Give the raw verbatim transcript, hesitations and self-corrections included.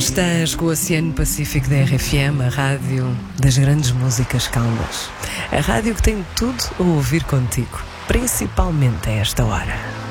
Estás com o Oceano Pacífico da R F M, a rádio das grandes músicas calmas. A rádio que tem tudo a ouvir contigo, principalmente a esta hora.